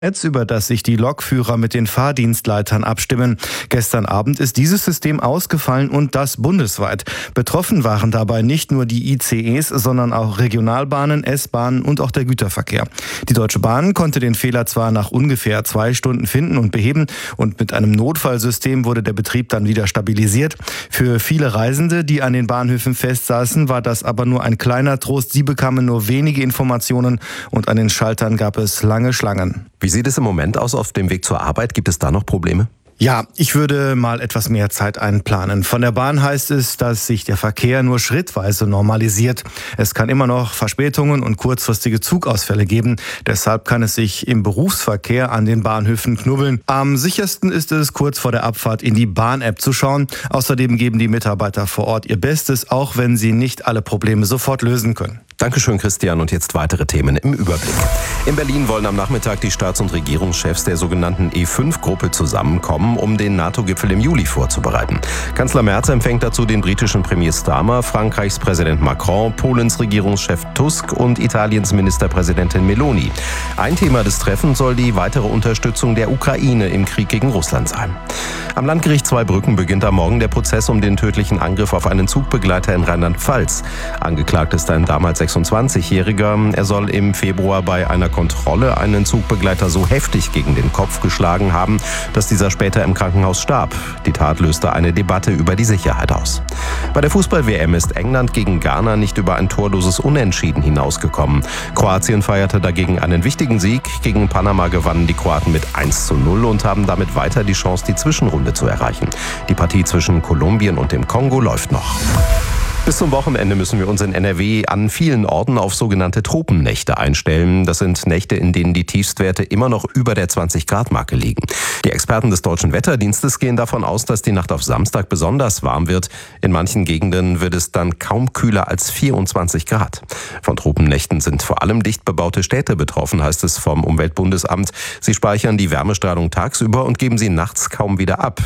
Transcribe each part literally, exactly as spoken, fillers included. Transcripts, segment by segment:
Netz, über das sich die Lokführer mit den Fahrdienstleitern abstimmen. Gestern Abend ist dieses System ausgefallen und das bundesweit. Betroffen waren dabei nicht nur die I C Es, sondern auch Regionalbahnen, S-Bahnen und auch der Güterverkehr. Die Deutsche Bahn konnte den Fehler zwar nach ungefähr zwei Stunden finden und beheben und mit einem Notfallsystem wurde der Betrieb dann wieder stabilisiert. Für viele Reisende, die an den Bahnhöfen festsaßen, war das aber nur ein kleiner Trost. Sie bekamen nur wenige Informationen und an den Schaltern gab es lange Schlangen. Wie sieht es im Moment aus auf dem Weg zur Arbeit? Gibt es da noch Probleme? Ja, ich würde mal etwas mehr Zeit einplanen. Von der Bahn heißt es, dass sich der Verkehr nur schrittweise normalisiert. Es kann immer noch Verspätungen und kurzfristige Zugausfälle geben. Deshalb kann es sich im Berufsverkehr an den Bahnhöfen knubbeln. Am sichersten ist es, kurz vor der Abfahrt in die Bahn-App zu schauen. Außerdem geben die Mitarbeiter vor Ort ihr Bestes, auch wenn sie nicht alle Probleme sofort lösen können. Dankeschön, Christian. Und jetzt weitere Themen im Überblick. In Berlin wollen am Nachmittag die Staats- und Regierungschefs der sogenannten E fünf Gruppe zusammenkommen, um den NATO-Gipfel im Juli vorzubereiten. Kanzler Merz empfängt dazu den britischen Premier Starmer, Frankreichs Präsident Macron, Polens Regierungschef Tusk und Italiens Ministerpräsidentin Meloni. Ein Thema des Treffens soll die weitere Unterstützung der Ukraine im Krieg gegen Russland sein. Am Landgericht Zweibrücken beginnt am Morgen der Prozess um den tödlichen Angriff auf einen Zugbegleiter in Rheinland-Pfalz. Angeklagt ist ein damals sechsundzwanzigjähriger. Er soll im Februar bei einer Kontrolle einen Zugbegleiter so heftig gegen den Kopf geschlagen haben, dass dieser später im Krankenhaus starb. Die Tat löste eine Debatte über die Sicherheit aus. Bei der Fußball-W M ist England gegen Ghana nicht über ein torloses Unentschieden hinausgekommen. Kroatien feierte dagegen einen wichtigen Sieg. Gegen Panama gewannen die Kroaten mit eins zu null und haben damit weiter die Chance, die Zwischenrunde zu erreichen. Die Partie zwischen Kolumbien und dem Kongo läuft noch. Bis zum Wochenende müssen wir uns in N R W an vielen Orten auf sogenannte Tropennächte einstellen. Das sind Nächte, in denen die Tiefstwerte immer noch über der zwanzig-Grad-Marke liegen. Die Experten des Deutschen Wetterdienstes gehen davon aus, dass die Nacht auf Samstag besonders warm wird. In manchen Gegenden wird es dann kaum kühler als vierundzwanzig Grad. Von Tropennächten sind vor allem dicht bebaute Städte betroffen, heißt es vom Umweltbundesamt. Sie speichern die Wärmestrahlung tagsüber und geben sie nachts kaum wieder ab.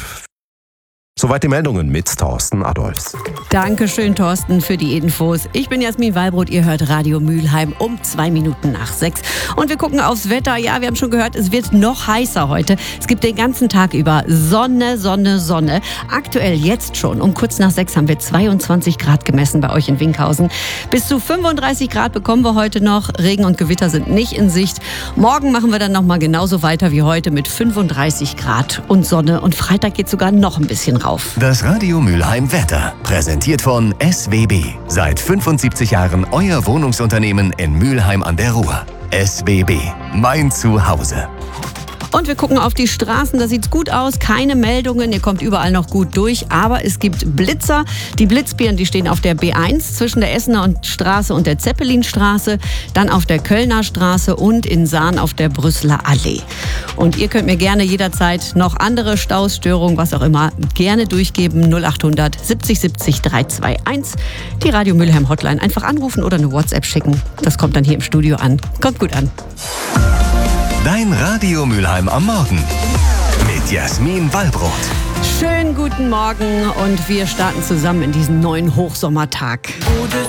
Soweit die Meldungen mit Thorsten Adolfs. Dankeschön, Thorsten, für die Infos. Ich bin Jasmin Wallbrot, ihr hört Radio Mülheim um zwei Minuten nach sechs. Und wir gucken aufs Wetter. Ja, wir haben schon gehört, es wird noch heißer heute. Es gibt den ganzen Tag über Sonne, Sonne, Sonne. Aktuell jetzt schon um kurz nach sechs haben wir zweiundzwanzig Grad gemessen bei euch in Winkhausen. Bis zu fünfunddreißig Grad bekommen wir heute noch. Regen und Gewitter sind nicht in Sicht. Morgen machen wir dann nochmal genauso weiter wie heute mit fünfunddreißig Grad und Sonne. Und Freitag geht sogar noch ein bisschen raus. Das Radio Mülheim Wetter, präsentiert von S W B. Seit fünfundsiebzig Jahren euer Wohnungsunternehmen in Mülheim an der Ruhr. S W B, mein Zuhause. Und wir gucken auf die Straßen, da sieht's gut aus. Keine Meldungen, ihr kommt überall noch gut durch. Aber es gibt Blitzer. Die Blitzbären, die stehen auf der B eins zwischen der Essener Straße und der Zeppelinstraße. Dann auf der Kölner Straße und in Sahn auf der Brüsseler Allee. Und ihr könnt mir gerne jederzeit noch andere Staus, Störungen, was auch immer, gerne durchgeben. null achthundert siebzig siebzig dreihunderteinundzwanzig. Die Radio Mülheim Hotline einfach anrufen oder eine WhatsApp schicken. Das kommt dann hier im Studio an. Kommt gut an. Dein Radio Mülheim am Morgen mit Jasmin Wallbrot. Schönen guten Morgen und wir starten zusammen in diesen neuen Hochsommertag.